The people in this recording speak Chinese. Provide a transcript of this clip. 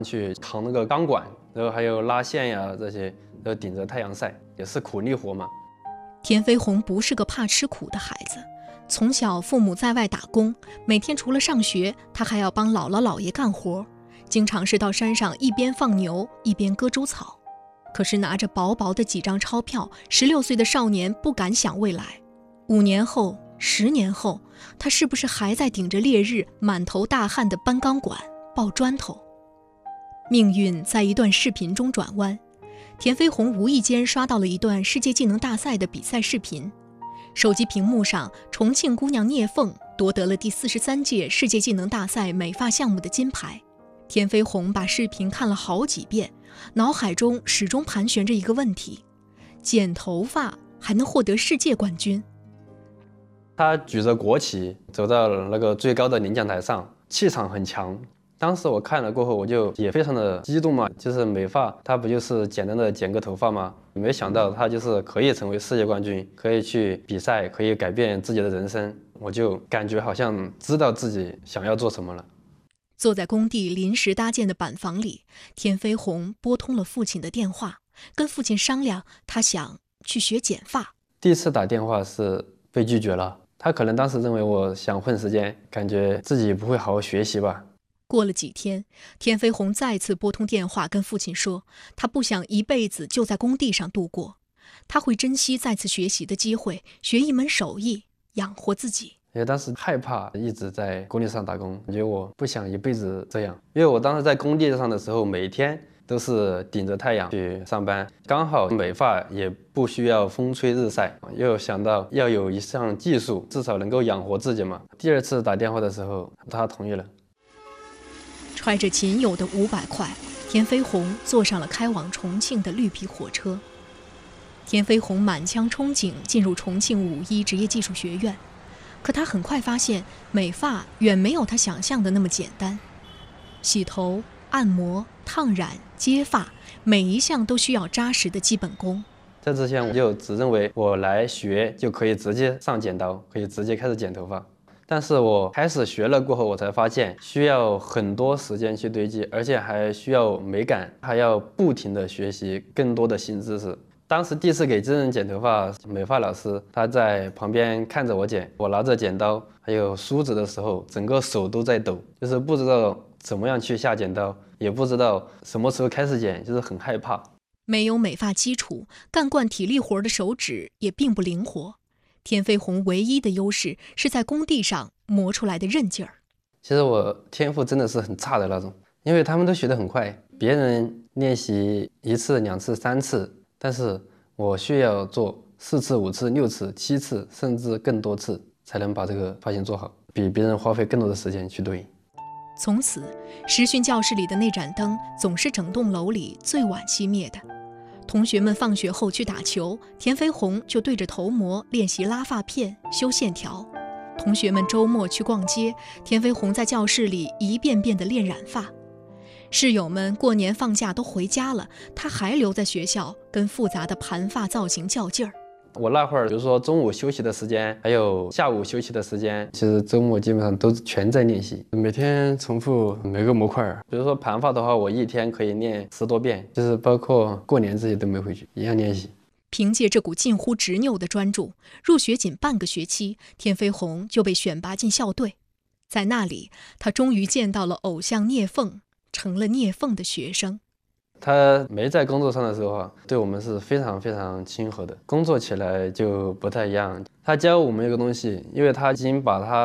去扛那个钢管，然后还有拉线呀这些，然后顶着太阳晒，也是苦力活嘛。 田飞鸿不是个怕吃苦的孩子，从小父母在外打工，每天除了上学，他还要帮姥姥姥爷干活，经常是到山上一边放牛一边割猪草。可是拿着薄薄的几张钞票，16岁的少年不敢想未来。5年后、10年后，他是不是还在顶着烈日，满头大汗地搬钢管、抱砖头？命运在一段视频中转弯，田飞鸿无意间刷到了一段世界技能大赛的比赛视频。手机屏幕上，重庆姑娘聂凤夺得了第43届世界技能大赛美发项目的金牌。田飞鸿把视频看了好几遍，脑海中始终盘旋着一个问题：剪头发还能获得世界冠军？ 他举着国旗走到了那个最高的领奖台上，气场很强。当时我看了过后，我就也非常的激动嘛，就是美发，它不就是简单的剪个头发吗？没想到他就是可以成为世界冠军，可以去比赛，可以改变自己的人生。我就感觉好像知道自己想要做什么了。 坐在工地临时搭建的板房里，田飞鸿拨通了父亲的电话，跟父亲商量，他想去学剪发。 第一次打电话是被拒绝了，他可能当时认为我想混时间，感觉自己不会好好学习吧。 过了几天，田飞鸿再次拨通电话跟父亲说，他不想一辈子就在工地上度过，他会珍惜再次学习的机会，学一门手艺，养活自己。 因为当时害怕一直在工地上打工，感觉我不想一辈子这样。因为我当时在工地上的时候，每天都是顶着太阳去上班，刚好美发也不需要风吹日晒，又想到要有一项技术，至少能够养活自己嘛。第二次打电话的时候，他同意了。 揣着仅有的500块，田飞鸿坐上了开往重庆的绿皮火车。田飞鸿满腔憧憬进入重庆5一职业技术学院，可他很快发现，美发远没有他想象的那么简单。洗头、按摩、烫染、接发，每一项都需要扎实的基本功。 在之前我就只认为我来学就可以直接上剪刀，可以直接开始剪头发。但是我开始学了过后，我才发现需要很多时间去堆积，而且还需要美感，还要不停的学习更多的新知识。当时第一次给真人剪头发，美发老师他在旁边看着我剪，我拿着剪刀还有梳子的时候，整个手都在抖，就是不知道怎么样去下剪刀，也不知道什么时候开始剪，就是很害怕。 没有美发基础，干惯体力活的手指也并不灵活。田飞鸿唯一的优势是在工地上磨出来的韧劲儿。 其实我天赋真的是很差的那种，因为他们都学得很快，别人练习1次、2次、3次，但是我需要做4次、5次、6次、7次，甚至更多次，才能把这个发型做好，比别人花费更多的时间去堆。 从此，实训教室里的那盏灯总是整栋楼里最晚熄灭的。同学们放学后去打球，田飞鸿就对着头模练习拉发片、修线条。同学们周末去逛街，田飞鸿在教室里一遍遍地练染发。室友们过年放假都回家了，他还留在学校跟复杂的盘发造型较劲儿。 我那会儿，比如说中午休息的时间，还有下午休息的时间，其实周末基本上都全在练习，每天重复每个模块。比如说盘发的话，我一天可以练10多遍，就是包括过年这些都没回去，一样练习。 凭借这股近乎执拗的专注，入学仅半个学期，田飞鸿就被选拔进校队。在那里，他终于见到了偶像聂凤，成了聂凤的学生。 他没在工作上的时候啊，对我们是非常非常亲和的，工作起来就不太一样。他教我们一个东西，因为他已经把他